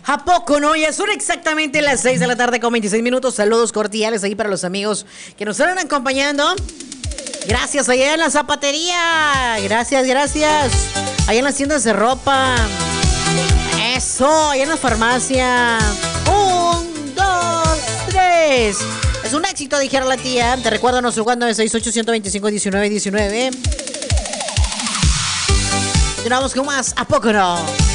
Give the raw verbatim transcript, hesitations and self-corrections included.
¿A poco no? Ya son exactamente las seis de la tarde con veintiséis minutos. Saludos cordiales ahí para los amigos que nos están acompañando. Gracias allá en la zapatería. Gracias, gracias. Allá en las tiendas de ropa. Eso, allá en la farmacia. Un, dos, tres. Es un éxito, dijera la tía. Te recuerdo nuestro WhatsApp nueve seis ocho, uno dos cinco, uno nueve uno nueve. Continuamos con más. ¿A poco no?